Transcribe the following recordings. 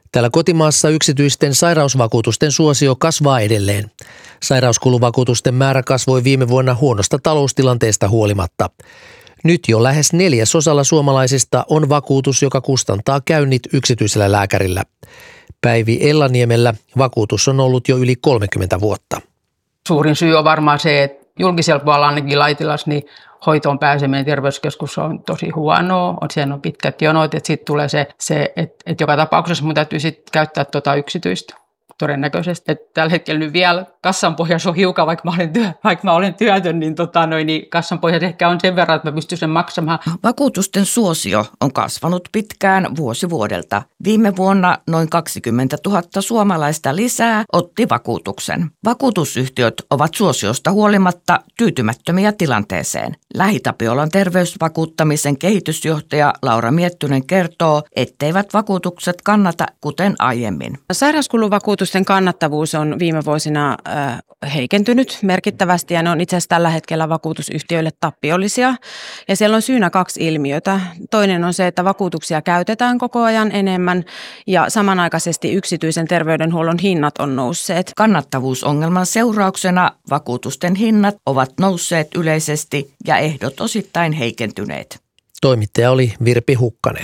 Täällä kotimaassa yksityisten sairausvakuutusten suosio kasvaa edelleen. Sairauskuluvakuutusten määrä kasvoi viime vuonna huonosta taloustilanteesta huolimatta. Nyt jo lähes 1/4 suomalaisista on vakuutus, joka kustantaa käynnit yksityisellä lääkärillä. Päivi Ellaniemellä vakuutus on ollut jo yli 30 vuotta. Suurin syy on varmaan se, että julkisella puolella ainakin Laitilassa niin hoitoon pääseminen terveyskeskus on tosi huonoa. Siellä on pitkät jonot, että sitten tulee se että joka tapauksessa mun täytyy sitten käyttää yksityistä todennäköisesti. Että tällä hetkellä nyt vielä kassan pohjassa on hiukan, vaikka mä olen työtön, niin kassan pohjassa ehkä on sen verran, että mä pystyn sen maksamaan. Vakuutusten suosio on kasvanut pitkään vuosi vuodelta. Viime vuonna noin 20 000 suomalaista lisää otti vakuutuksen. Vakuutusyhtiöt ovat suosiosta huolimatta tyytymättömiä tilanteeseen. Lähi-Tapiolan terveysvakuuttamisen kehitysjohtaja Laura Miettunen kertoo, etteivät vakuutukset kannata kuten aiemmin. Sairauskuluvakuutusten kannattavuus on viime vuosina heikentynyt merkittävästi ja ne on itse asiassa tällä hetkellä vakuutusyhtiöille tappiollisia. Ja siellä on syynä 2 ilmiötä. Toinen on se, että vakuutuksia käytetään koko ajan enemmän ja samanaikaisesti yksityisen terveydenhuollon hinnat on nousseet. Kannattavuusongelman seurauksena vakuutusten hinnat ovat nousseet yleisesti ja ehdot osittain heikentyneet. Toimittaja oli Virpi Hukkanen.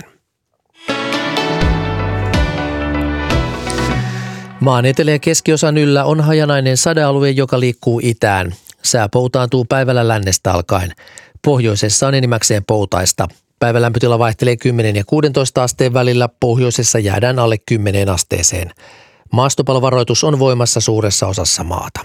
Maan etelä- ja keskiosan yllä on hajanainen sadealue, joka liikkuu itään. Sää poutaantuu päivällä lännestä alkaen. Pohjoisessa on enimmäkseen poutaista. Päivälämpötila vaihtelee 10 ja 16 asteen välillä, pohjoisessa jäädään alle 10 asteeseen. Maastopalovaroitus on voimassa suuressa osassa maata.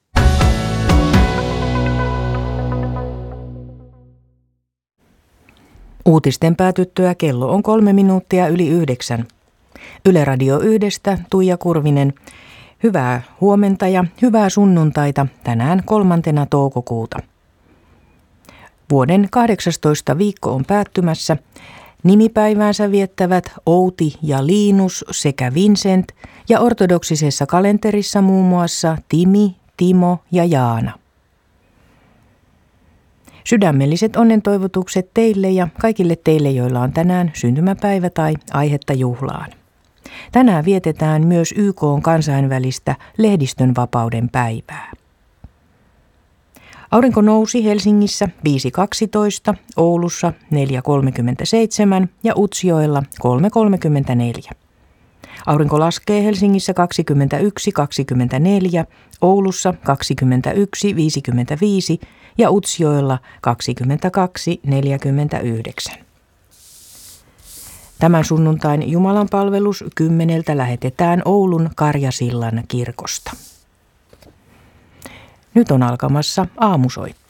Uutisten päätyttyä kello on 3 minuuttia yli 9. Yle Radio 1:stä Tuija Kurvinen. Hyvää huomenta ja hyvää sunnuntaita tänään 3. toukokuuta. Vuoden 18 viikko on päättymässä. Nimipäiväänsä viettävät Outi ja Liinus sekä Vincent ja ortodoksisessa kalenterissa muun muassa Timi, Timo ja Jaana. Sydämelliset onnentoivotukset teille ja kaikille teille, joilla on tänään syntymäpäivä tai aihetta juhlaan. Tänään vietetään myös YK:n kansainvälistä lehdistönvapauden päivää. Aurinko nousi Helsingissä 5.12, Oulussa 4.37 ja Utsjoella 3.34. Aurinko laskee Helsingissä 21.24, Oulussa 21.55 ja Utsjoella 22.49. Tämän sunnuntain jumalanpalvelus 10 lähetetään Oulun Karjasillan kirkosta. Nyt on alkamassa aamusoitto.